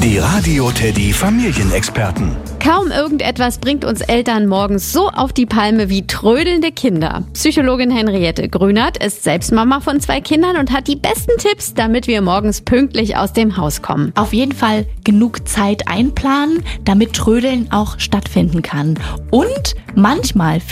Die Radio Teddy Familienexperten. Kaum irgendetwas bringt uns Eltern morgens so auf die Palme wie trödelnde Kinder. Psychologin Henriette Grünert ist selbst Mama von 2 Kindern und hat die besten Tipps, damit wir morgens pünktlich aus dem Haus kommen. Auf jeden Fall genug Zeit einplanen, damit Trödeln auch stattfinden kann. Und manchmal